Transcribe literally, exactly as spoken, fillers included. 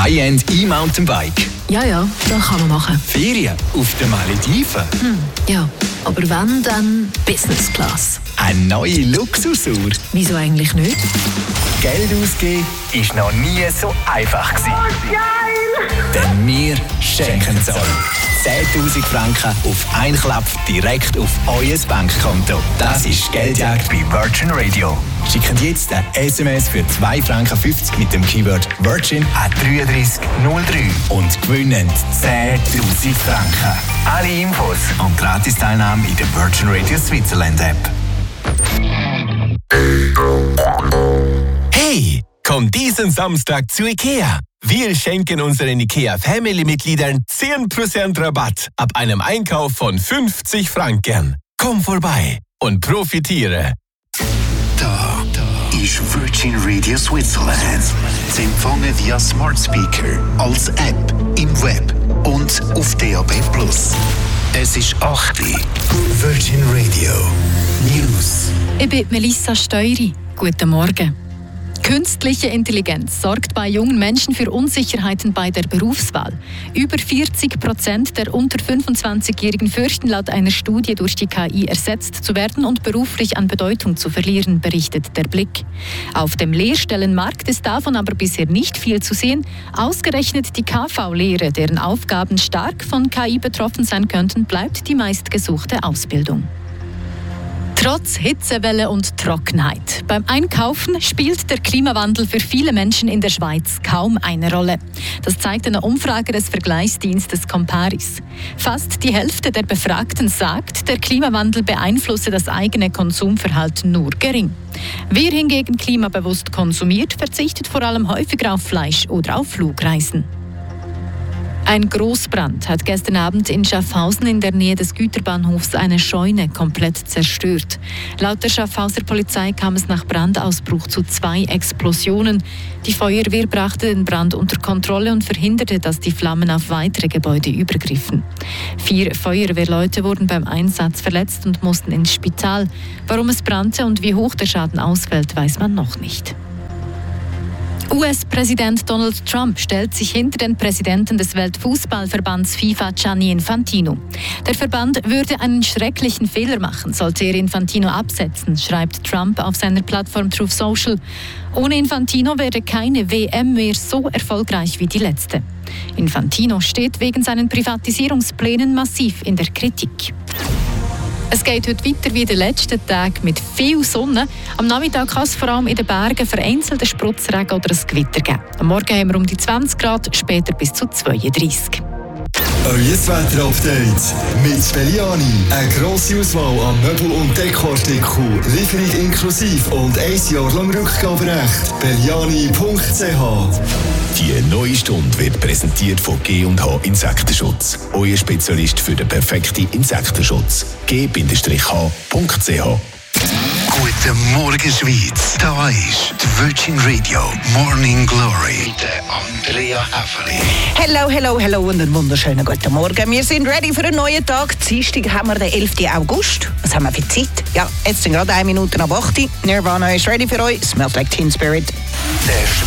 High-End E-Mountainbike. Ja, ja, das kann man machen. Ferien auf den Malediven. Hm, ja, aber wenn, dann Business Class. Eine neue Luxusuhr. Wieso eigentlich nicht? Geld ausgeben ist noch nie so einfach gewesen. Oh, geil! Denn wir schenken es euch. zehntausend Franken auf einen Klapp direkt auf euer Bankkonto. Das ist Geldjagd bei Virgin Radio. Schickt jetzt ein S M S für zwei Franken fünfzig mit dem Keyword Virgin an drei drei null drei und gewinnen zehntausend Franken. Alle Infos und Gratis-Teilnahme in der Virgin Radio Switzerland App. Hey, komm diesen Samstag zu IKEA. Wir schenken unseren IKEA-Family-Mitgliedern zehn Prozent Rabatt ab einem Einkauf von fünfzig Franken. Komm vorbei und profitiere. Da, da ist Virgin Radio Switzerland. Zu empfangen via Smart Speaker, als App, im Web und auf D A B plus. Es ist acht Uhr. Virgin Radio News. Ich bin Melissa Steury. Guten Morgen. Künstliche Intelligenz sorgt bei jungen Menschen für Unsicherheiten bei der Berufswahl. Über vierzig Prozent der unter fünfundzwanzigjährigen fürchten laut einer Studie durch die K I ersetzt zu werden und beruflich an Bedeutung zu verlieren, berichtet der Blick. Auf dem Lehrstellenmarkt ist davon aber bisher nicht viel zu sehen. Ausgerechnet die K V-Lehre, deren Aufgaben stark von K I betroffen sein könnten, bleibt die meistgesuchte Ausbildung. Trotz Hitzewelle und Trockenheit. Beim Einkaufen spielt der Klimawandel für viele Menschen in der Schweiz kaum eine Rolle. Das zeigt eine Umfrage des Vergleichsdienstes Comparis. Fast die Hälfte der Befragten sagt, der Klimawandel beeinflusse das eigene Konsumverhalten nur gering. Wer hingegen klimabewusst konsumiert, verzichtet vor allem häufiger auf Fleisch oder auf Flugreisen. Ein Großbrand hat gestern Abend in Schaffhausen in der Nähe des Güterbahnhofs eine Scheune komplett zerstört. Laut der Schaffhauser Polizei kam es nach Brandausbruch zu zwei Explosionen. Die Feuerwehr brachte den Brand unter Kontrolle und verhinderte, dass die Flammen auf weitere Gebäude übergriffen. Vier Feuerwehrleute wurden beim Einsatz verletzt und mussten ins Spital. Warum es brannte und wie hoch der Schaden ausfällt, weiß man noch nicht. U S-Präsident Donald Trump stellt sich hinter den Präsidenten des Weltfußballverbands FIFA, Gianni Infantino. Der Verband würde einen schrecklichen Fehler machen, sollte er Infantino absetzen, schreibt Trump auf seiner Plattform Truth Social. Ohne Infantino wäre keine W M mehr so erfolgreich wie die letzte. Infantino steht wegen seinen Privatisierungsplänen massiv in der Kritik. Es geht heute weiter wie der letzte Tag mit viel Sonne. Am Nachmittag kann es vor allem in den Bergen vereinzelte Spritzregen oder ein Gewitter geben. Am Morgen haben wir um die zwanzig Grad, später bis zu zweiunddreißig. Euer Wetter-Update mit Belliani. Eine grosse Auswahl an Möbel- und Dekoartikeln, Lieferung inklusive und ein Jahr lang Rückgaberecht. Belliani punkt c h. Die neue Stunde wird präsentiert von G und H Insektenschutz. Euer Spezialist für den perfekten Insektenschutz. G H punkt c h. Guten Morgen, Schweiz. Da ist die Virgin Radio Morning Glory mit Andrea Häfeli. Hello, hello, hello und einen wunderschönen guten Morgen. Wir sind ready für einen neuen Tag. Dienstag haben wir den elften August. Was haben wir für Zeit? Ja, jetzt sind gerade eine Minute nach acht. Nirvana ist ready für euch. Smells like Teen Spirit.